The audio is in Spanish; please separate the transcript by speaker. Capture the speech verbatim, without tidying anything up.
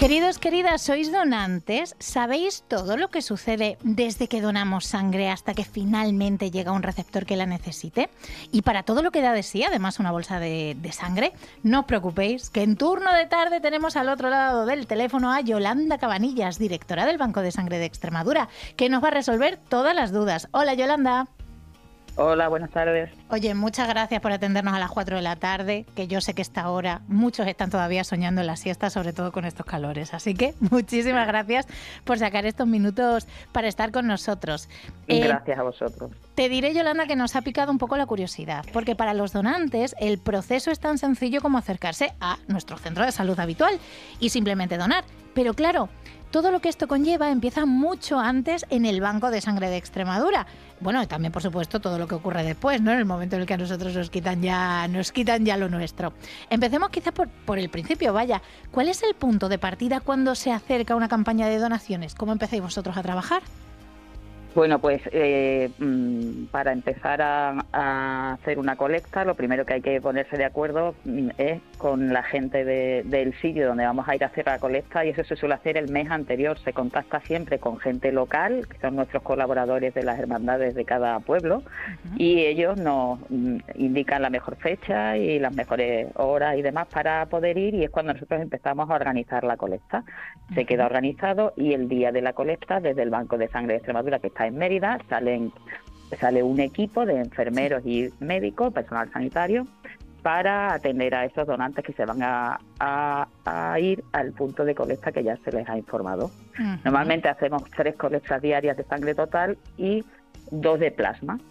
Speaker 1: Queridos, queridas, ¿sois donantes? ¿Sabéis todo lo que sucede desde que donamos sangre hasta que finalmente llega un receptor que la necesite? Y para todo lo que da de sí, además una bolsa de, de sangre, no os preocupéis, que en turno de tarde tenemos al otro lado del teléfono a Yolanda Cabanillas, directora del Banco de Sangre de Extremadura, que nos va a resolver todas las dudas. Hola, Yolanda.
Speaker 2: Hola, buenas tardes.
Speaker 1: Oye, muchas gracias por atendernos a las cuatro de la tarde, que yo sé que esta hora muchos están todavía soñando en la siesta, sobre todo con estos calores. Así que muchísimas gracias por sacar estos minutos para estar con nosotros.
Speaker 2: Gracias eh, a vosotros.
Speaker 1: Te diré, Yolanda, que nos ha picado un poco la curiosidad, porque para los donantes el proceso es tan sencillo como acercarse a nuestro centro de salud habitual y simplemente donar. Pero claro, todo lo que esto conlleva empieza mucho antes en el Banco de Sangre de Extremadura. Bueno, y también, por supuesto, todo lo que ocurre después, ¿no? En el momento en el que a nosotros nos quitan ya, nos quitan ya lo nuestro. Empecemos quizá por, por el principio, vaya. ¿Cuál es el punto de partida cuando se acerca una campaña de donaciones? ¿Cómo empezáis vosotros a trabajar?
Speaker 2: Bueno, pues eh, para empezar a, a hacer una colecta, lo primero que hay que ponerse de acuerdo es con la gente de, del sitio donde vamos a ir a hacer la colecta, y eso se suele hacer el mes anterior. Se contacta siempre con gente local, que son nuestros colaboradores de las hermandades de cada pueblo, uh-huh. y ellos nos indican la mejor fecha y las mejores horas y demás para poder ir, y es cuando nosotros empezamos a organizar la colecta. Uh-huh. Se queda organizado, y el día de la colecta, desde el Banco de Sangre de Extremadura, que está en Mérida, salen, sale un equipo de enfermeros y médicos, personal sanitario, para atender a esos donantes que se van a, a, a ir al punto de colecta que ya se les ha informado. Uh-huh. Normalmente hacemos tres colectas diarias de sangre total y dos de plasma.